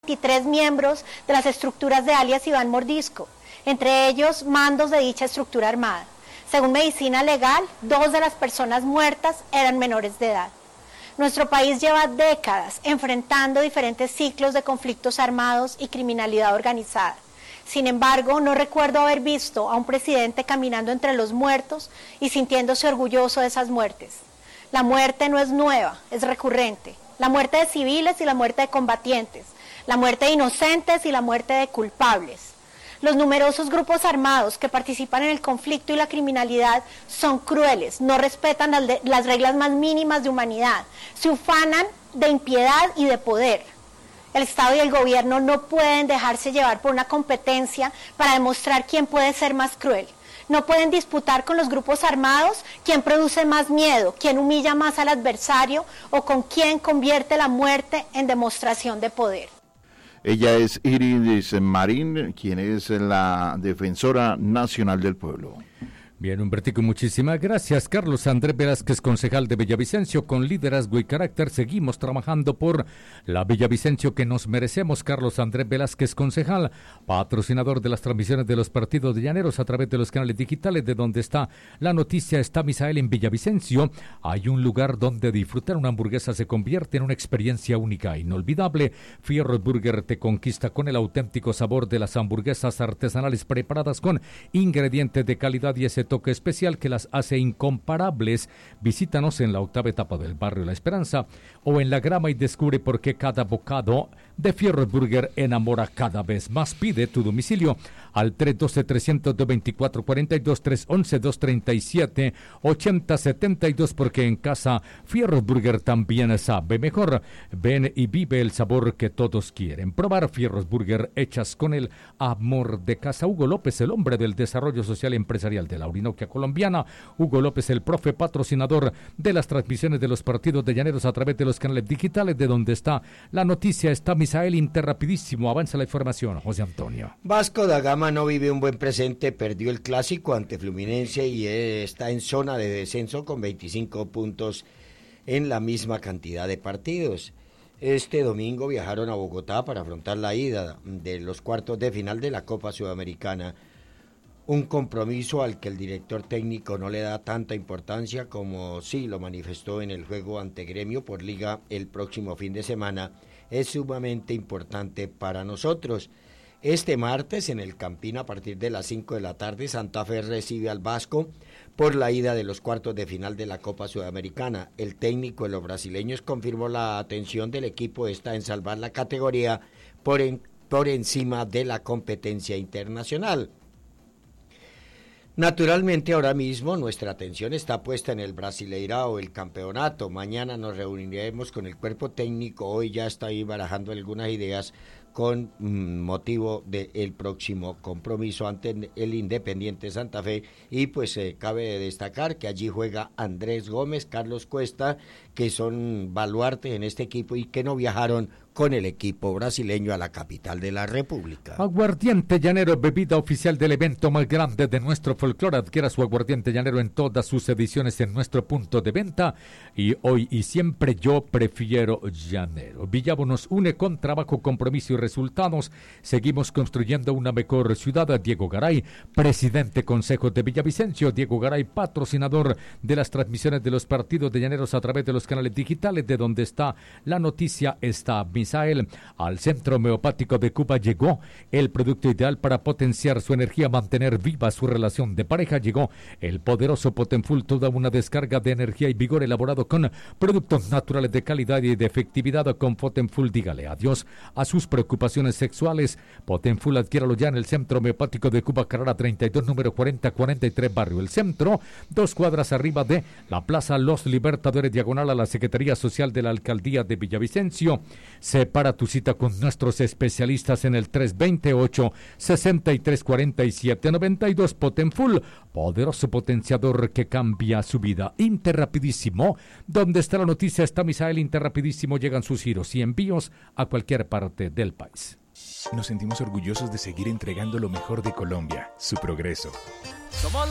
23 miembros de las estructuras de alias Iván Mordisco, entre ellos mandos de dicha estructura armada. Según Medicina Legal, 2 de las personas muertas eran menores de edad. Nuestro país lleva décadas enfrentando diferentes ciclos de conflictos armados y criminalidad organizada. Sin embargo, no recuerdo haber visto a un presidente caminando entre los muertos y sintiéndose orgulloso de esas muertes. La muerte no es nueva, es recurrente. La muerte de civiles y la muerte de combatientes, la muerte de inocentes y la muerte de culpables. Los numerosos grupos armados que participan en el conflicto y la criminalidad son crueles, no respetan las reglas más mínimas de humanidad, se ufanan de impiedad y de poder. El Estado y el gobierno no pueden dejarse llevar por una competencia para demostrar quién puede ser más cruel. No pueden disputar con los grupos armados quién produce más miedo, quién humilla más al adversario o con quién convierte la muerte en demostración de poder. Ella es Iris Marín, quien es la defensora nacional del pueblo. Bien, Humbertico, muchísimas gracias. Carlos Andrés Velázquez, concejal de Villavicencio, con liderazgo y carácter, seguimos trabajando por la Villavicencio que nos merecemos. Carlos Andrés Velázquez, concejal, patrocinador de las transmisiones de los partidos de Llaneros a través de los canales digitales, de donde está la noticia, está Misael en Villavicencio. Hay un lugar donde disfrutar una hamburguesa se convierte en una experiencia única, inolvidable. Fierros Burger te conquista con el auténtico sabor de las hamburguesas artesanales preparadas con ingredientes de calidad y ese toque especial que las hace incomparables. Visítanos en la octava etapa del barrio La Esperanza o en La Grama y descubre por qué cada bocado de Fierros Burger enamora cada vez más. Pide tu domicilio al 312-324-42, 311-237-8072, porque en casa Fierros Burger también sabe mejor. Ven y vive el sabor que todos quieren probar. Fierros Burger hechas con el amor de casa. Hugo López, el hombre del desarrollo social y empresarial de la Orinoquia colombiana. Hugo López, el profe, patrocinador de las transmisiones de los partidos de Llaneros a través de los canales digitales, de donde está la noticia, está Misael Interrapidísimo. Avanza la información, José Antonio. Vasco da Gama no vive un buen presente, perdió el clásico ante Fluminense y está en zona de descenso con 25 puntos en la misma cantidad de partidos. Este domingo viajaron a Bogotá para afrontar la ida de los cuartos de final de la Copa Sudamericana, un compromiso al que el director técnico no le da tanta importancia como sí lo manifestó en el juego ante Gremio por Liga el próximo fin de semana. Es sumamente importante para nosotros. Este martes en el Campín a partir de las 5 de la tarde Santa Fe recibe al Vasco por la ida de los cuartos de final de la Copa Sudamericana. El técnico de los brasileños confirmó la atención del equipo está en salvar la categoría por encima de la competencia internacional. Naturalmente ahora mismo nuestra atención está puesta en el Brasileirao, el campeonato. Mañana nos reuniremos con el cuerpo técnico, hoy ya está ahí barajando algunas ideas con motivo del próximo compromiso ante el Independiente Santa Fe y pues cabe destacar que allí juega Andrés Gómez, Carlos Cuesta, que son baluartes en este equipo y que no viajaron con el equipo brasileño a la capital de la República. Aguardiente Llanero, bebida oficial del evento más grande de nuestro folclore. Adquiera su aguardiente llanero en todas sus ediciones en nuestro punto de venta. Y hoy y siempre yo prefiero llanero. Villavo nos une con trabajo, compromiso y resultados. Seguimos construyendo una mejor ciudad. Diego Garay, presidente Consejo de Villavicencio. Diego Garay, patrocinador de las transmisiones de los partidos de llaneros a través de los canales digitales, de donde está la noticia, está Misael. Al Centro Homeopático de Cuba llegó el producto ideal para potenciar su energía, mantener viva su relación de pareja. Llegó el poderoso Potenfull, toda una descarga de energía y vigor elaborado con productos naturales de calidad y de efectividad. Con Potenfull dígale adiós a sus preocupaciones sexuales. Potenfull, adquiéralo ya en el Centro Homeopático de Cuba, Carrera 32, número 4043, Barrio El Centro, 2 cuadras arriba de la Plaza Los Libertadores, diagonal a la Secretaría Social de la Alcaldía de Villavicencio. Separa tu cita con nuestros especialistas en el 328-6347-92. Potenfull, poderoso potenciador que cambia su vida. Interrapidísimo, donde está la noticia, está Misael. Interrapidísimo, llegan sus giros y envíos a cualquier parte del país. Nos sentimos orgullosos de seguir entregando lo mejor de Colombia, su progreso. Somos